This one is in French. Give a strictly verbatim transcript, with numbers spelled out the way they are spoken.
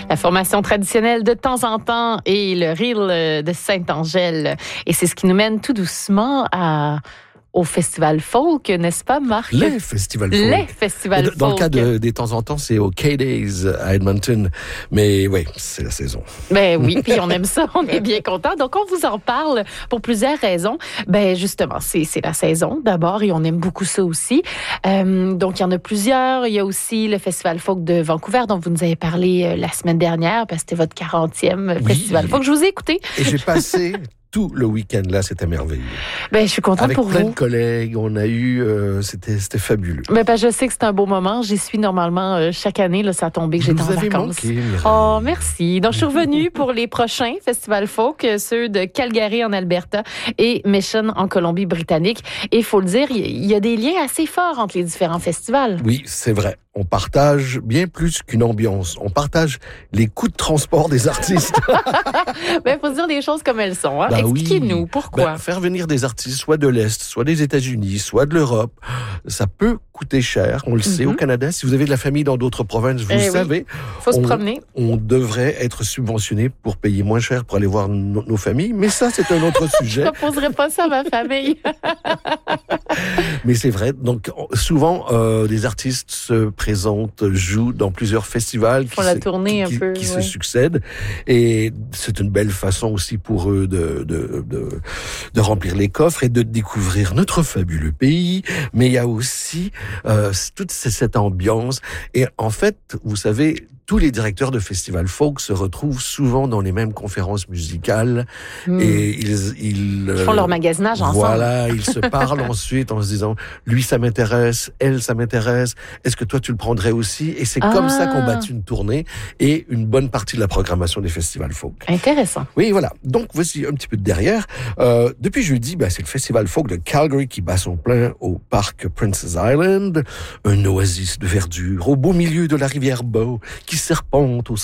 La formation traditionnelle de temps en temps et le reel de Saint-Angèle. Et c'est ce qui nous mène tout doucement à... au Festival Folk, n'est-ce pas, Marc? Les festivals folk. Les festivals dans, folk. Dans le cas de, des temps en temps, c'est au K-Days à Edmonton. Mais oui, c'est la saison. Ben oui, puis on aime ça, on est bien content. Donc, on vous en parle pour plusieurs raisons. Ben justement, c'est, c'est la saison d'abord et on aime beaucoup ça aussi. Euh, donc, il y en a plusieurs. Il y a aussi le Festival Folk de Vancouver dont vous nous avez parlé euh, la semaine dernière parce que c'était votre quarantième oui. Festival Folk. Je vous ai écouté. Et j'ai passé... tout le week-end là, c'était merveilleux. Ben, je suis contente Avec pour vous. Avec plein de collègues, on a eu, euh, c'était, c'était fabuleux. Ben, ben, je sais que c'est un beau moment. J'y suis normalement euh, chaque année. Là, ça a tombé que j'étais vous en avez vacances. Manqué, oh, merci. Donc, je suis revenue pour les prochains festivals folk, ceux de Calgary en Alberta et Mission en Colombie-Britannique. Et il faut le dire, il y a des liens assez forts entre les différents festivals. Oui, c'est vrai. On partage bien plus qu'une ambiance. On partage les coûts de transport des artistes. Ben, faut dire des choses comme elles sont. Hein? Bah Expliquez-nous, oui. pourquoi? Ben, faire venir des artistes, soit de l'Est, soit des États-Unis, soit de l'Europe, ça peut coûter cher. On le mm-hmm. sait au Canada. Si vous avez de la famille dans d'autres provinces, vous eh le savez. Il faut on, se promener. On devrait être subventionné pour payer moins cher pour aller voir no- nos familles. Mais ça, c'est un autre sujet. Je ne proposerai pas ça à ma famille. Mais c'est vrai. Donc, souvent, euh, des artistes se présentent, jouent dans plusieurs festivals qui, la tournée qui, un peu, qui ouais. se succèdent. Et c'est une belle façon aussi pour eux de, de, de, de remplir les coffres et de découvrir notre fabuleux pays. Mais il y a aussi euh, toute cette ambiance. Et en fait, vous savez, tous les directeurs de festivals folk se retrouvent souvent dans les mêmes conférences musicales mmh. et ils, ils, ils font leur magasinage ensemble. Voilà, ils se parlent ensuite en se disant lui ça m'intéresse, elle ça m'intéresse. Est-ce que toi tu le prendrais aussi? Et c'est ah. comme ça qu'on bâtit une tournée et une bonne partie de la programmation des festivals folk. Intéressant. Oui, voilà. Donc voici un petit peu de derrière. Euh, depuis jeudi, ben, c'est le festival folk de Calgary qui bat son plein au parc Princess Island, un oasis de verdure au beau milieu de la rivière Bow qui serpente au